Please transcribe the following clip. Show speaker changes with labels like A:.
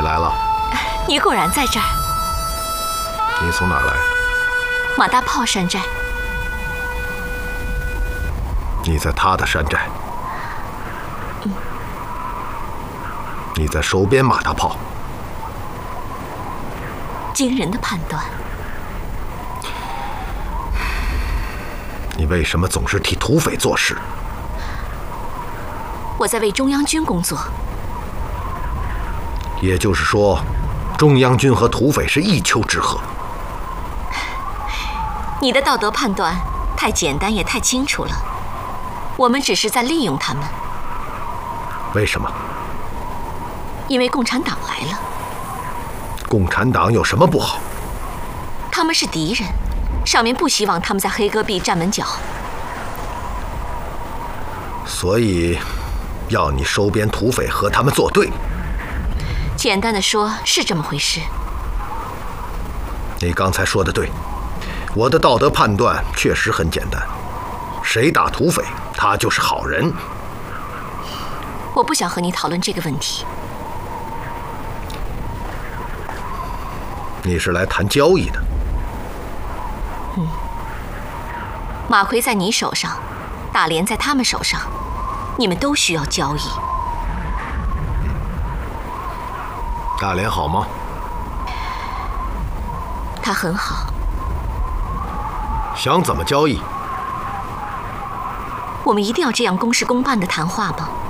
A: 来了。
B: 你果然在这儿。
A: 你从哪儿来？
B: 马大炮山寨。
A: 你在他的山寨？你在收编马大炮？
B: 惊人的判断。
A: 你为什么总是替土匪做事？
B: 我在为中央军工作。
A: 也就是说，中央军和土匪是一丘之貉。
B: 你的道德判断太简单也太清楚了。我们只是在利用他们。
A: 为什么？
B: 因为共产党来了。
A: 共产党有什么不好？
B: 他们是敌人，上面不希望他们在黑戈壁站稳脚。
A: 所以，要你收编土匪和他们作对。
B: 简单的说，是这么回事。
A: 你刚才说的对，我的道德判断确实很简单，谁打土匪，他就是好人。
B: 我不想和你讨论这个问题。
A: 你是来谈交易的？
B: 马奎在你手上，大连在他们手上，你们都需要交易。
A: 大连好吗？
B: 他很好。
A: 想怎么交易？
B: 我们一定要这样公事公办的谈话吗？